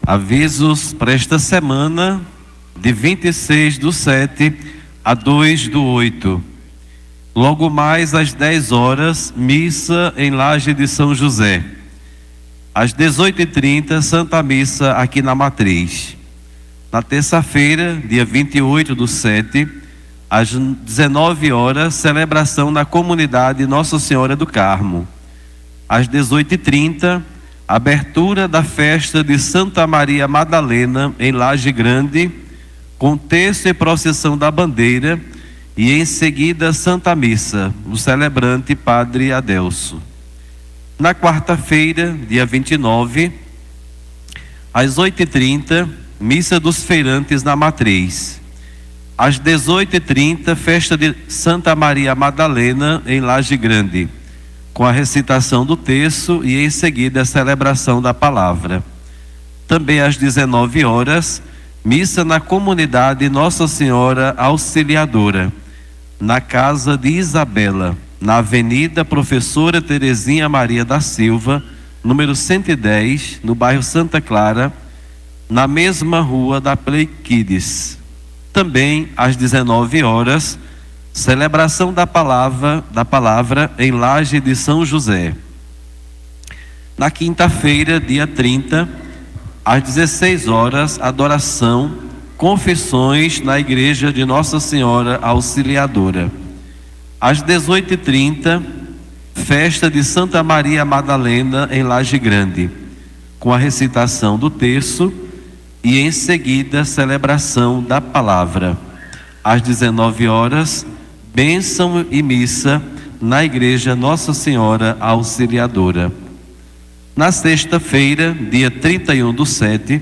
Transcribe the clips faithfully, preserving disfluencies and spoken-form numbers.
Avisos para esta semana, de vinte e seis do sete a dois do oito. Logo mais às dez horas, missa em Laje de São José. Às dezoito e trinta, Santa Missa aqui na Matriz. Na terça-feira, dia vinte e oito do sete, às dezenove horas, celebração na comunidade Nossa Senhora do Carmo. Às dezoito e trinta, abertura da festa de Santa Maria Madalena em Laje Grande, com terço e procissão da bandeira, e em seguida Santa Missa, o celebrante Padre Adelso. Na quarta-feira, dia vinte e nove, às oito e trinta, Missa dos Feirantes na Matriz. Às dezoito e trinta, festa de Santa Maria Madalena em Laje Grande, com a recitação do terço e em seguida a celebração da palavra. Também às dezenove horas, missa na comunidade Nossa Senhora Auxiliadora, na casa de Isabela, na Avenida Professora Terezinha Maria da Silva, número cento e dez, no bairro Santa Clara, na mesma rua da Play Kids. Também às dezenove horas, celebração da palavra, da palavra em Laje de São José. Na quinta-feira, dia trinta, às dezesseis horas, adoração, confissões na igreja de Nossa Senhora Auxiliadora. Às dezoito e trinta, festa de Santa Maria Madalena em Laje Grande, com a recitação do terço e em seguida celebração da palavra. Às dezenove horas, bênção e missa na igreja Nossa Senhora Auxiliadora. Na sexta-feira, dia trinta e um do sete,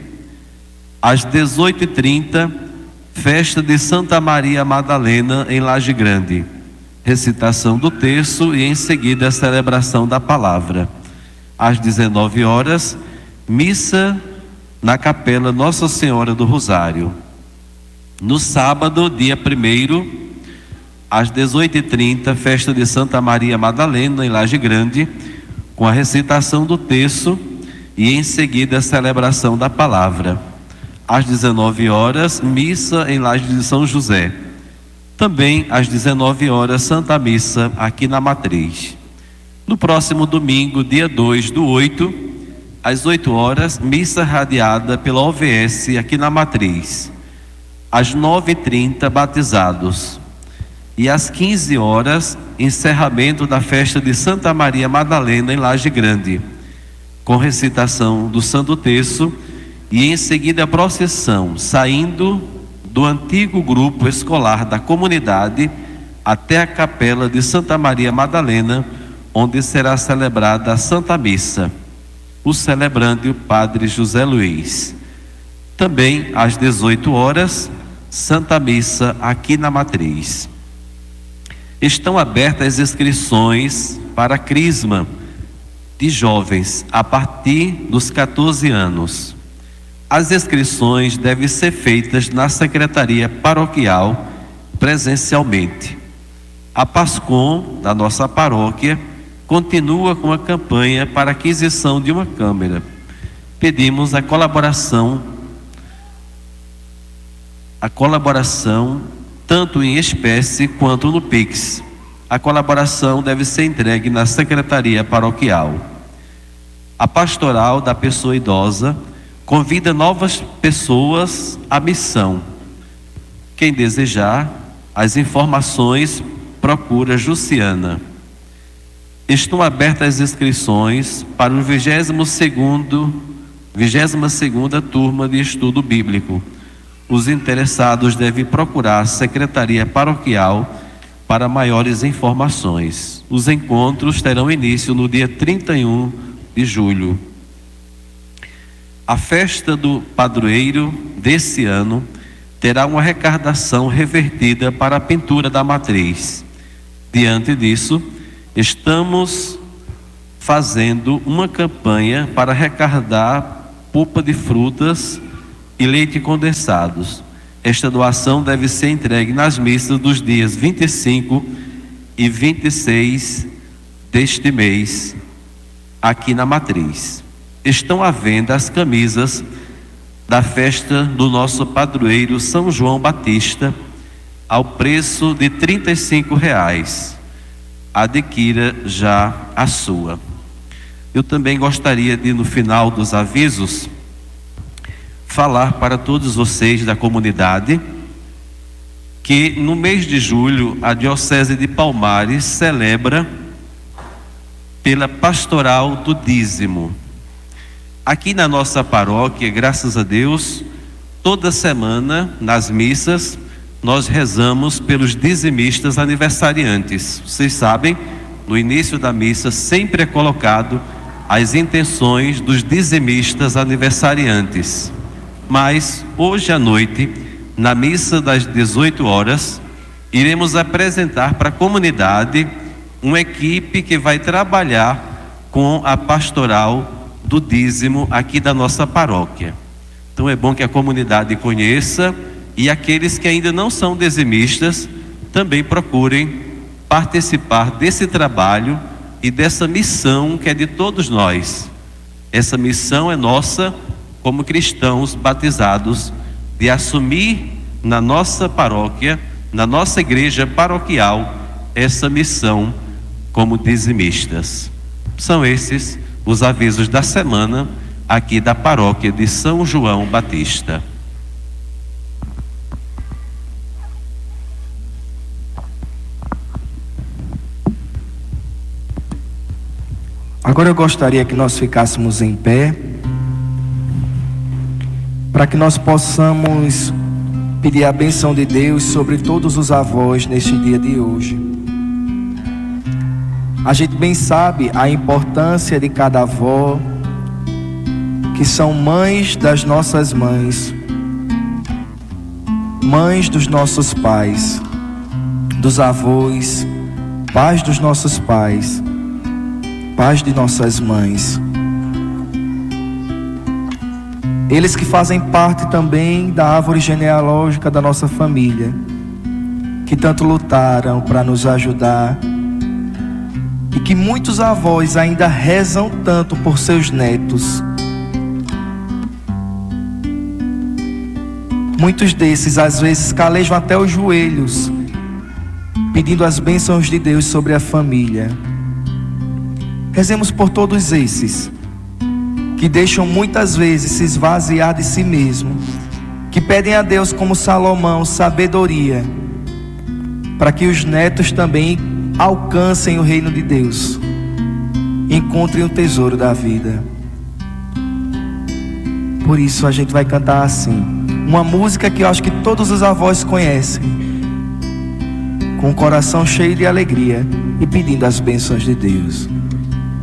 às dezoito e trinta, festa de Santa Maria Madalena em Laje Grande, recitação do terço e em seguida a celebração da palavra. Às dezenove horas, missa na capela Nossa Senhora do Rosário. No sábado, dia primeiro, às dezoito e trinta, festa de Santa Maria Madalena em Laje Grande, com a recitação do terço e em seguida a celebração da palavra. Às dezenove horas, missa em Laje de São José. Também às dezenove horas, Santa Missa aqui na Matriz. No próximo domingo, dia dois do oito, às oito horas, missa radiada pela O V S aqui na Matriz. Às nove e trinta, batizados. E às quinze horas, encerramento da festa de Santa Maria Madalena em Laje Grande, com recitação do Santo Terço e em seguida a procissão, saindo do antigo grupo escolar da comunidade até a capela de Santa Maria Madalena, onde será celebrada a Santa Missa. O celebrante, o Padre José Luiz. Também às dezoito horas, Santa Missa aqui na Matriz. Estão abertas as inscrições para a Crisma de jovens a partir dos catorze anos. As inscrições devem ser feitas na Secretaria Paroquial presencialmente. A PASCOM da nossa paróquia continua com a campanha para aquisição de uma câmera. Pedimos a colaboração, a colaboração tanto em espécie quanto no Pix. A colaboração deve ser entregue na Secretaria Paroquial. A Pastoral da Pessoa Idosa convida novas pessoas à missão. Quem desejar as informações, procura Jussiana. Estão abertas as inscrições para o vigésimo segundo, vigésima segunda turma de estudo bíblico. Os interessados devem procurar a Secretaria Paroquial para maiores informações. Os encontros terão início no dia trinta e um de julho. A festa do padroeiro desse ano terá uma arrecadação revertida para a pintura da matriz. Diante disso, estamos fazendo uma campanha para arrecadar polpa de frutas e leite condensados. Esta doação deve ser entregue nas missas dos dias vinte e cinco e vinte e seis deste mês, aqui na Matriz. Estão à venda as camisas da festa do nosso padroeiro São João Batista, ao preço de trinta e cinco reais. Adquira já a sua. Eu também gostaria de, no final dos avisos, falar para todos vocês da comunidade que no mês de julho a Diocese de Palmares celebra pela pastoral do dízimo. Aqui na nossa paróquia, graças a Deus, toda semana nas missas nós rezamos pelos dizimistas aniversariantes. Vocês sabem, no início da missa sempre é colocado as intenções dos dizimistas aniversariantes. Mas hoje à noite, na missa das dezoito horas, iremos apresentar para a comunidade uma equipe que vai trabalhar com a pastoral do dízimo aqui da nossa paróquia. Então é bom que a comunidade conheça, e aqueles que ainda não são dizimistas também procurem participar desse trabalho e dessa missão que é de todos nós. Essa missão é nossa como cristãos batizados, de assumir na nossa paróquia, na nossa igreja paroquial, essa missão como dizimistas. São esses os avisos da semana aqui da paróquia de São João Batista. Agora eu gostaria que nós ficássemos em pé, para que nós possamos pedir a bênção de Deus sobre todos os avós neste dia de hoje. A gente bem sabe a importância de cada avó, que são mães das nossas mães, mães dos nossos pais, dos avós, pais dos nossos pais, pais de nossas mães. Eles que fazem parte também da árvore genealógica da nossa família, que tanto lutaram para nos ajudar, e que muitos avós ainda rezam tanto por seus netos. Muitos desses às vezes calejam até os joelhos, pedindo as bênçãos de Deus sobre a família. Rezemos por todos esses que deixam muitas vezes se esvaziar de si mesmo, que pedem a Deus, como Salomão, sabedoria, para que os netos também alcancem o reino de Deus, encontrem o tesouro da vida. Por isso a gente vai cantar assim, uma música que eu acho que todos os avós conhecem, com o coração cheio de alegria e pedindo as bênçãos de Deus.